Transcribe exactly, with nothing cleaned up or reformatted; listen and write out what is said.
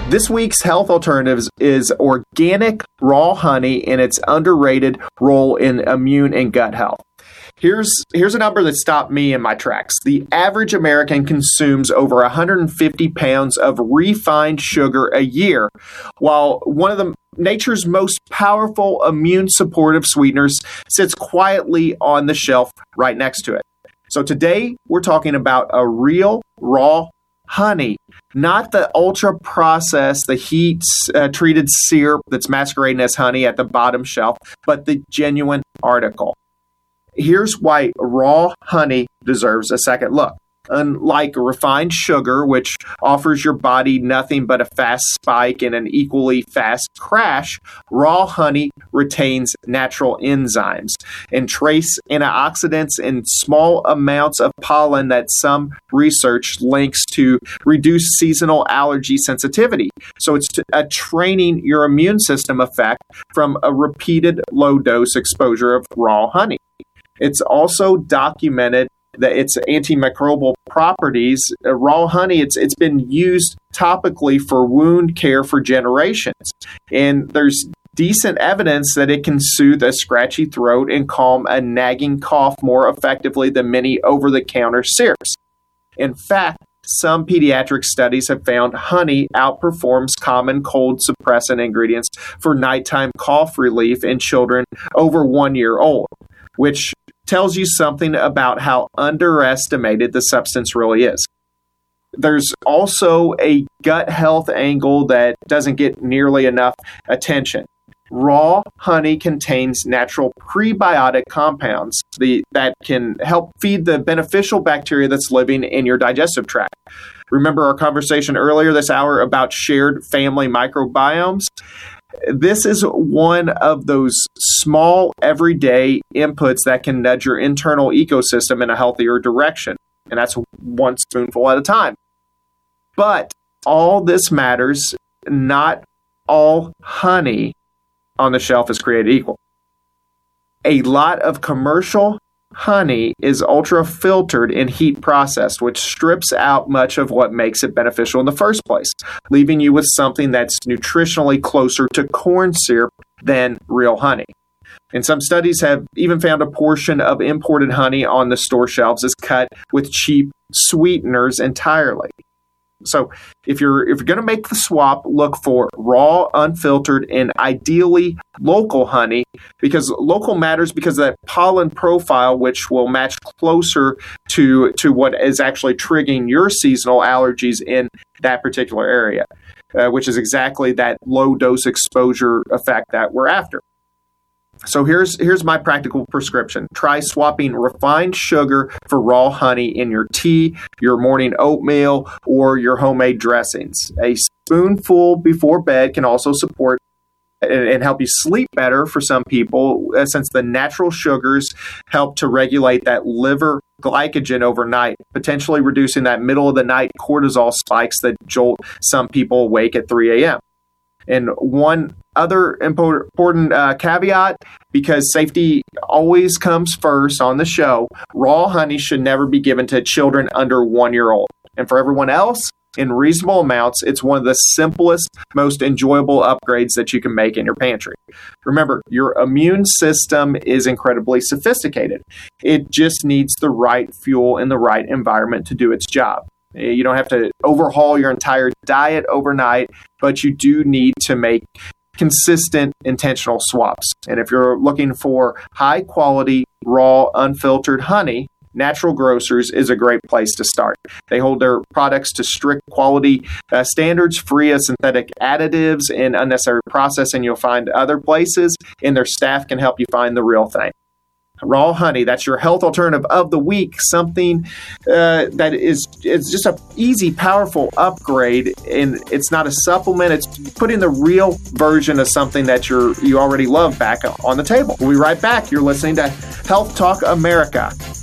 This week's health alternatives is organic raw honey and its underrated role in immune and gut health. Here's here's a number that stopped me in my tracks. The average American consumes over one hundred fifty pounds of refined sugar a year, while one of the nature's most powerful immune supportive sweeteners sits quietly on the shelf right next to it. So today we're talking about a real raw honey, not the ultra processed, the heat uh, treated syrup that's masquerading as honey at the bottom shelf, but the genuine article. Here's why raw honey deserves a second look. Unlike refined sugar, which offers your body nothing but a fast spike and an equally fast crash, raw honey retains natural enzymes and trace antioxidants in small amounts of pollen that some research links to reduce seasonal allergy sensitivity. So it's a training your immune system effect from a repeated low-dose exposure of raw honey. It's also documented that its antimicrobial properties. Uh, raw honey, it's it's been used topically for wound care for generations. And there's decent evidence that it can soothe a scratchy throat and calm a nagging cough more effectively than many over-the-counter syrups. In fact, some pediatric studies have found honey outperforms common cold suppressant ingredients for nighttime cough relief in children over one year old, which tells you something about how underestimated the substance really is. There's also a gut health angle that doesn't get nearly enough attention. Raw honey contains natural prebiotic compounds the, that can help feed the beneficial bacteria that's living in your digestive tract. Remember our conversation earlier this hour about shared family microbiomes? This is one of those small, everyday inputs that can nudge your internal ecosystem in a healthier direction. And that's one spoonful at a time. But all this matters. Not all honey on the shelf is created equal. A lot of commercial honey is ultra-filtered and heat processed, which strips out much of what makes it beneficial in the first place, leaving you with something that's nutritionally closer to corn syrup than real honey. And some studies have even found a portion of imported honey on the store shelves is cut with cheap sweeteners entirely. So if you're if you're going to make the swap, look for raw, unfiltered, and ideally local honey, because local matters because of that pollen profile, which will match closer to, to what is actually triggering your seasonal allergies in that particular area, uh, which is exactly that low-dose exposure effect that we're after. So here's here's my practical prescription. Try swapping refined sugar for raw honey in your tea, your morning oatmeal, or your homemade dressings. A spoonful before bed can also support and help you sleep better for some people, since the natural sugars help to regulate that liver glycogen overnight, potentially reducing that middle of the night cortisol spikes that jolt some people awake at three a.m. And one other important uh, caveat, because safety always comes first on the show, raw honey should never be given to children under one year old. And for everyone else, in reasonable amounts, it's one of the simplest, most enjoyable upgrades that you can make in your pantry. Remember, your immune system is incredibly sophisticated. It just needs the right fuel and the right environment to do its job. You don't have to overhaul your entire diet overnight, but you do need to make consistent, intentional swaps. And if you're looking for high quality, raw, unfiltered honey, Natural Grocers is a great place to start. They hold their products to strict quality uh, standards, free of synthetic additives and unnecessary processing you'll find other places, and their staff can help you find the real thing. Raw honey, that's your health alternative of the week, something uh, that is it's just an easy, powerful upgrade, and it's not a supplement. It's putting the real version of something that you're, you already love back on the table. We'll be right back. You're listening to Health Talk America.